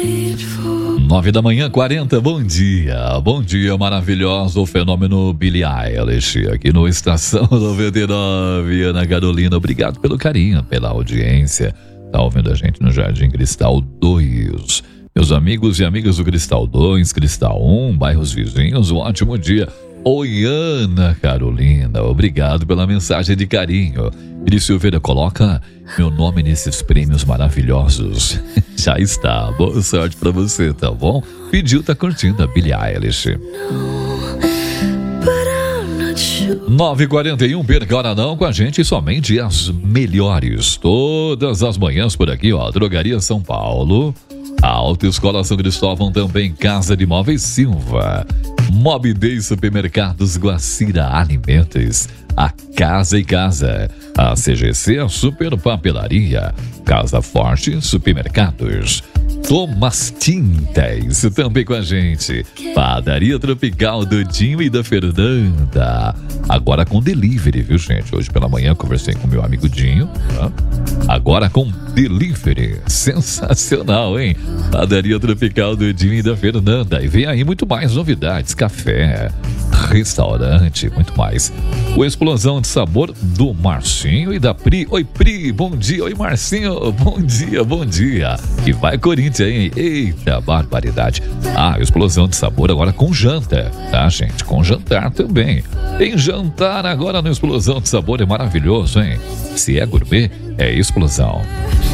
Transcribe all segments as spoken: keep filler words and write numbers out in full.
Nove da manhã, quarenta, bom dia. Bom dia, maravilhoso, o fenômeno Billie Eilish, aqui no Estação noventa e nove. Ana Carolina, obrigado pelo carinho, pela audiência. Tá ouvindo a gente no Jardim Cristal dois. Meus amigos e amigas do Cristal dois, Cristal um, bairros vizinhos, um ótimo dia. Oi, Ana Carolina, obrigado pela mensagem de carinho. Cris Silveira, coloca meu nome nesses prêmios maravilhosos. Já está, boa sorte pra você, tá bom? Pediu, tá curtindo a Billie Eilish. nove e quarenta e um, perca hora não, com a gente somente as melhores. Todas as manhãs por aqui, ó, Drogaria São Paulo, a Autoescola São Cristóvão, também Casa de Móveis Silva, Mob Day Supermercados Guacira Alimentos, a Casa e Casa, a C G C, a Super Papelaria, Casa Forte Supermercados, Thomas Tintas, também com a gente, Padaria Tropical do Dinho e da Fernanda, agora com delivery, viu gente? Hoje pela manhã conversei com meu amigo Dinho, tá? Agora com delivery, sensacional, hein? Padaria Tropical do Dinho e da Fernanda, e vem aí muito mais novidades, café, restaurante, muito mais. O Explosão de Sabor do Marcinho e da Pri. Oi Pri, bom dia. Oi Marcinho, bom dia, bom dia. E vai Corinthians, hein? Eita, barbaridade. Ah, Explosão de Sabor agora com janta, tá gente? Com jantar também. Tem jantar agora no Explosão de Sabor, é maravilhoso, hein? Se é gourmet, é Explosão.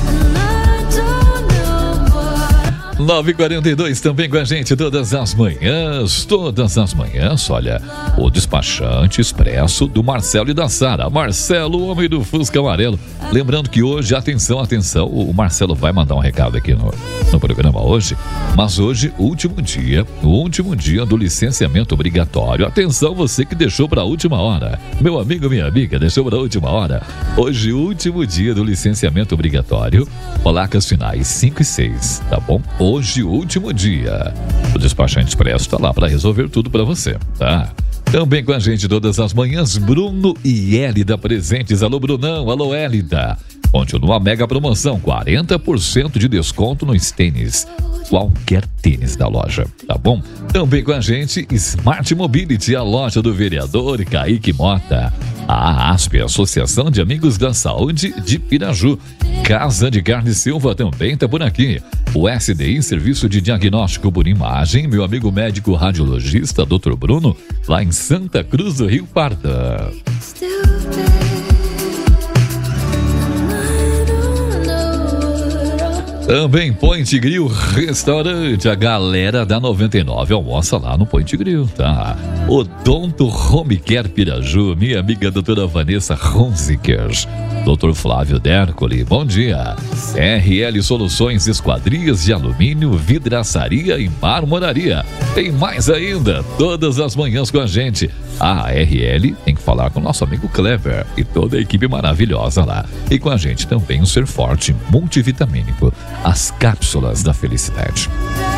nove e quarenta e dois, também com a gente todas as manhãs, todas as manhãs, olha, o despachante expresso do Marcelo e da Sara. Marcelo, o homem do Fusca Amarelo. Lembrando que hoje, atenção, atenção, o Marcelo vai mandar um recado aqui no, no programa hoje, mas hoje, último dia, o último dia do licenciamento obrigatório. Atenção, você que deixou para a última hora, meu amigo, minha amiga, deixou para a última hora. Hoje, último dia do licenciamento obrigatório, placas finais cinco e seis, tá bom? Hoje, último dia. O despachante expresso está lá para resolver tudo para você, tá? Também com a gente todas as manhãs, Bruno e Hélida presentes. Alô, Brunão, alô, Hélida. Continua a mega promoção, quarenta por cento de desconto nos tênis. Qualquer tênis da loja, tá bom? Também com a gente, Smart Mobility, a loja do vereador Kaique Mota. A ASP, Associação de Amigos da Saúde de Piraju. Casa de Carne Silva também tá por aqui. O S D I, Serviço de Diagnóstico por Imagem, meu amigo médico radiologista, doutor Bruno, lá em Santa Cruz do Rio Parda. Também Point Grill Restaurante, a galera da noventa e nove almoça lá no Point Grill, tá? Odonto Home Care Piraju, minha amiga doutora Vanessa Ronziker, doutor Flávio Dercoli, bom dia. R L Soluções, esquadrias de alumínio, vidraçaria e marmoraria. Tem mais ainda, todas as manhãs com a gente. A R L tem que falar com o nosso amigo Clever e toda a equipe maravilhosa lá. E com a gente também o Ser Forte multivitamínico, as cápsulas da felicidade.